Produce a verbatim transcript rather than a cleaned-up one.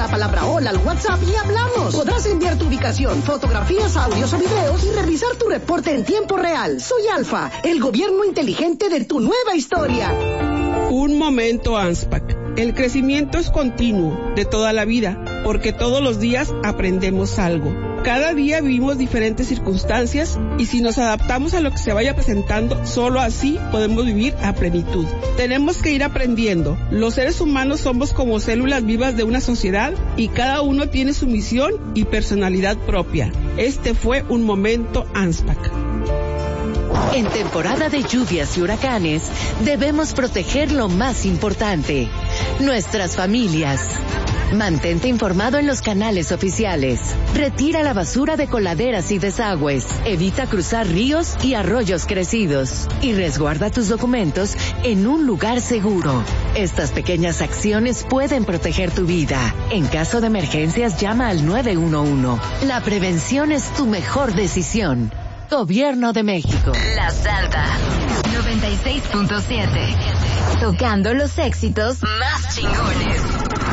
palabra hola al WhatsApp y hablamos. Podrás enviar tu ubicación, fotografías, audios o videos y revisar tu reporte en tiempo real. Soy Alfa, el gobierno inteligente de tu nueva historia. Un momento ANSPAC. El crecimiento es continuo, de toda la vida, porque todos los días aprendemos algo. Cada día vivimos diferentes circunstancias y si nos adaptamos a lo que se vaya presentando, solo así podemos vivir a plenitud. Tenemos que ir aprendiendo. Los seres humanos somos como células vivas de una sociedad y cada uno tiene su misión y personalidad propia. Este fue un momento ANSPAC. En temporada de lluvias y huracanes, debemos proteger lo más importante, nuestras familias. Mantente informado en los canales oficiales. Retira la basura de coladeras y desagües. Evita cruzar ríos y arroyos crecidos. Y resguarda tus documentos en un lugar seguro. Estas pequeñas acciones pueden proteger tu vida. En caso de emergencias, llama al nueve uno uno. La prevención es tu mejor decisión. Gobierno de México. La Salta noventa y seis punto siete. Tocando los éxitos más chingones.